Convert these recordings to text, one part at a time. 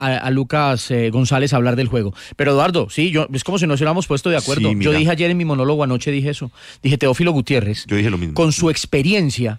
a Lucas González a hablar del juego. Pero Eduardo, sí, es como si nos hubiéramos puesto de acuerdo. Sí, yo dije ayer en mi monólogo, anoche dije eso. Dije, Teófilo Gutiérrez, yo dije lo mismo. Con su experiencia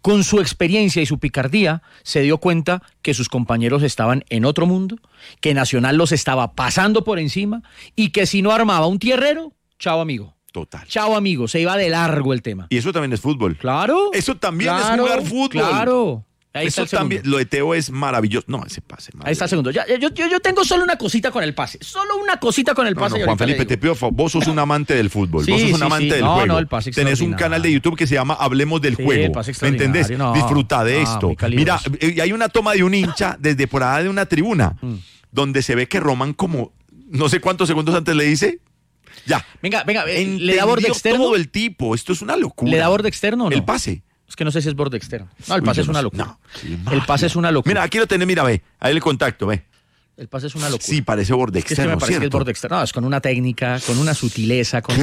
y su picardía, se dio cuenta que sus compañeros estaban en otro mundo, que Nacional los estaba pasando por encima y que si no armaba un tierrero, chao amigo. Total. Chao amigo, se iba de largo el tema. Y eso también es fútbol. Claro. Eso también es jugar fútbol. Claro. Ahí eso está el también, lo de Teo es maravilloso. No, ese pase. Ahí está el segundo. Yo tengo solo una cosita con el pase. Solo una cosita con el pase. Juan Felipe, te pido, vos sos un amante del fútbol. Vos sos un amante del juego. No, el pase tenés un canal de YouTube que se llama Hablemos del Juego. El pase ¿Me entendés? no, disfruta de esto. Mira, hay una toma de un hincha desde por allá de una tribuna donde se ve que Román, como no sé cuántos segundos antes le dice. Ya. Venga, ¿le da borde externo? Todo el tipo. Esto es una locura. ¿Le da borde externo o no? El pase. Es que no sé si es borde externo. No, el pase es una locura. No, sí, el pase es una locura. Mira, aquí lo tenés, mira, ve. Ahí el contacto, ve. El pase es una locura. Sí, parece borde externo, es que me parece ¿cierto? que es borde externo. No, es con una técnica, con una sutileza, con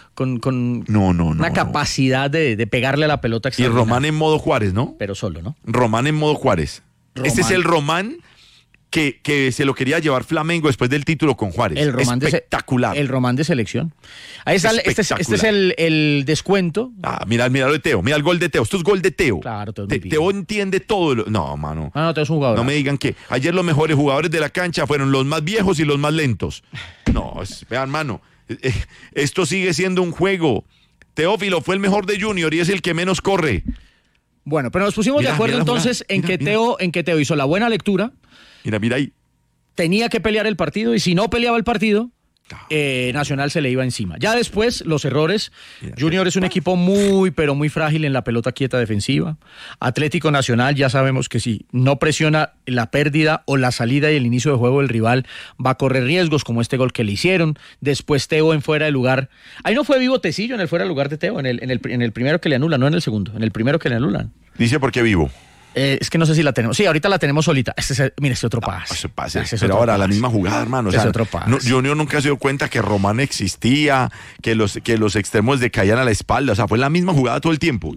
una capacidad de pegarle a la pelota y Román en modo Juárez, ¿no? Pero solo, ¿no? Román en modo Juárez. Este es el Román que se lo quería llevar Flamengo después del título con Juárez. El Román espectacular. El Román de selección. Ahí está, este es el descuento. Mira lo de Teo, mira el gol de Teo. Esto es gol de Teo. Claro, Teo entiende todo. No, mano. No, Teo es un jugador. No me digan que ayer los mejores jugadores de la cancha fueron los más viejos y los más lentos. No, vean, mano. Esto sigue siendo un juego. Teófilo fue el mejor de Junior y es el que menos corre. Bueno, pero nos pusimos de acuerdo entonces en que Teo hizo la buena lectura. Mira ahí. Tenía que pelear el partido y si no peleaba el partido, Nacional se le iba encima. Ya después, los errores. Junior es un equipo muy, pero muy frágil en la pelota quieta defensiva. Atlético Nacional, ya sabemos que si no presiona la pérdida o la salida y el inicio de juego del rival, va a correr riesgos como este gol que le hicieron. Después Teo en fuera de lugar. Ahí no fue vivo Tecillo en el fuera de lugar de Teo, en el primero que le anulan, no en el segundo, en el primero que le anulan. Dice por qué vivo. Es que no sé si la tenemos. Sí, ahorita la tenemos solita. Mira, este otro pase. Ese pase. Pero ahora la misma jugada, hermano. O sea, otro pase. Junior nunca se dio cuenta que Román existía, que los extremos le caían a la espalda. O sea, fue la misma jugada todo el tiempo.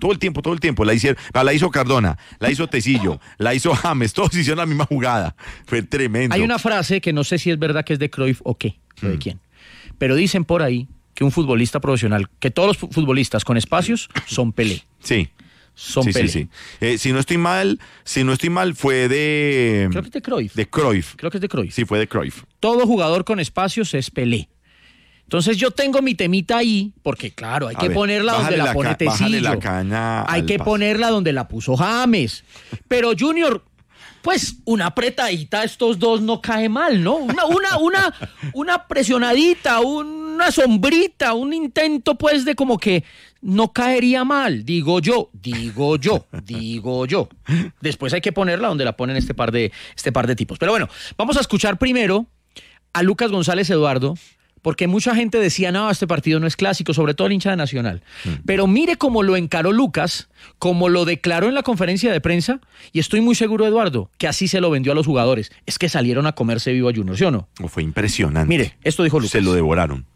La hizo Cardona, la hizo Tecillo, la hizo James. Todos hicieron la misma jugada. Fue tremendo. Hay una frase que no sé si es verdad que es de Cruyff o qué, o de quién. Pero dicen por ahí que un futbolista profesional, que todos los futbolistas con espacios son Pelé. Sí. Pelé. Sí. Si no estoy mal, fue de... Creo que es de Cruyff. De Cruyff. Creo que es de Cruyff. Sí, fue de Cruyff. Todo jugador con espacios es Pelé. Entonces yo tengo mi temita ahí, porque claro, hay que ponerla donde la pone Tecillo. La caña hay que ponerla donde la puso James. Pero Junior, pues una apretadita a estos dos no cae mal, ¿no? Una presionadita, una sombrita, un intento pues de como que no caería mal, digo yo. Después hay que ponerla donde la ponen este par de tipos. Pero bueno, vamos a escuchar primero a Lucas González, Eduardo, porque mucha gente decía, no, este partido no es clásico, sobre todo el hincha de Nacional. Pero mire cómo lo encaró Lucas, cómo lo declaró en la conferencia de prensa, y estoy muy seguro, Eduardo, que así se lo vendió a los jugadores. Es que salieron a comerse vivo a Junior, ¿sí o no? Fue impresionante. Mire, esto dijo Lucas. Se lo devoraron.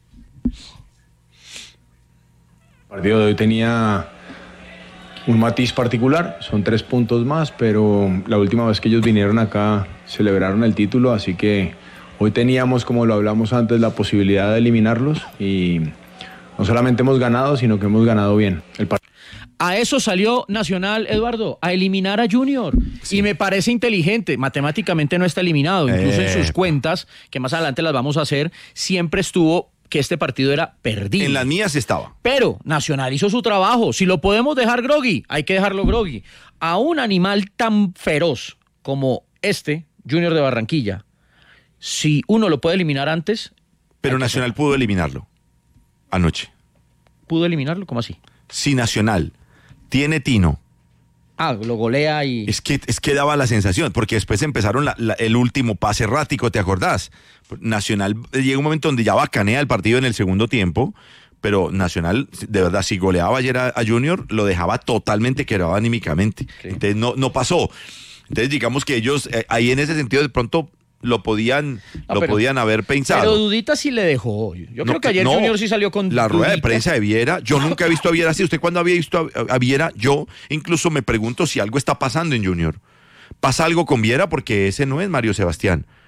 El partido de hoy tenía un matiz particular, son 3 puntos más, pero la última vez que ellos vinieron acá celebraron el título, así que hoy teníamos, como lo hablamos antes, la posibilidad de eliminarlos y no solamente hemos ganado, sino que hemos ganado bien. A eso salió Nacional, Eduardo, a eliminar a Junior. Sí. Y me parece inteligente. Matemáticamente no está eliminado. Incluso en sus cuentas, que más adelante las vamos a hacer, siempre estuvo que este partido era perdido. En las mías estaba. Pero Nacional hizo su trabajo. Si lo podemos dejar groggy, hay que dejarlo groggy. A un animal tan feroz como este, Junior de Barranquilla, si uno lo puede eliminar antes... Pero Nacional pudo eliminarlo anoche. ¿Pudo eliminarlo? ¿Cómo así? Si Nacional tiene tino... lo golea y... Es que daba la sensación, porque después empezaron el último pase errático, ¿te acordás? Nacional llega un momento donde ya bacanea el partido en el segundo tiempo, pero Nacional, de verdad, si goleaba ayer a Junior, lo dejaba totalmente quebrado anímicamente. Sí. Entonces no pasó. Entonces digamos que ellos, ahí en ese sentido, de pronto lo podían haber pensado. Pero dudita sí le dejó. Yo creo que ayer Junior sí salió con la rueda de prensa de Viera. Yo nunca he visto a Viera así. ¿Usted cuándo había visto a Viera? Yo incluso me pregunto si algo está pasando en Junior. ¿Pasa algo con Viera? Porque ese no es Mario Sebastián.